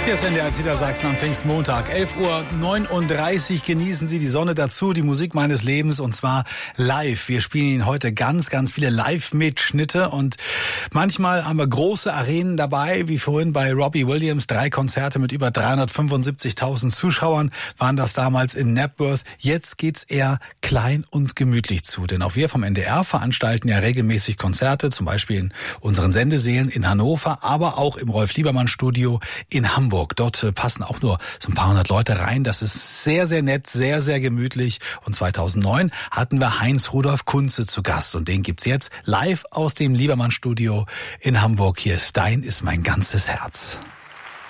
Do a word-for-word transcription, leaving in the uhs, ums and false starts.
Hier ist N D R Niedersachsen am Pfingstmontag, elf Uhr neununddreißig. Genießen Sie die Sonne dazu, die Musik meines Lebens, und zwar live. Wir spielen Ihnen heute ganz, ganz viele Live-Mitschnitte und manchmal haben wir große Arenen dabei, wie vorhin bei Robbie Williams. Drei Konzerte mit über dreihundertfünfundsiebzigtausend Zuschauern waren das damals in Knapworth. Jetzt geht's eher klein und gemütlich zu, denn auch wir vom N D R veranstalten ja regelmäßig Konzerte, zum Beispiel in unseren Sendesälen in Hannover, aber auch im Rolf-Liebermann-Studio in Hamburg. Dort passen auch nur so ein paar hundert Leute rein. Das ist sehr, sehr nett, sehr, sehr gemütlich. Und zweitausendneun hatten wir Heinz-Rudolf Kunze zu Gast. Und den gibt's jetzt live aus dem Liebermann-Studio in Hamburg. Hier ist Dein ist mein ganzes Herz.